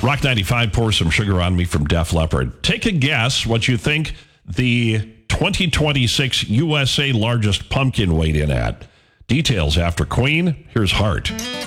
Rock 95, Pour Some Sugar on Me from Def Leppard. Take a guess what you think the 2026 USA largest pumpkin weighed in at. Details after Queen. Here's Heart.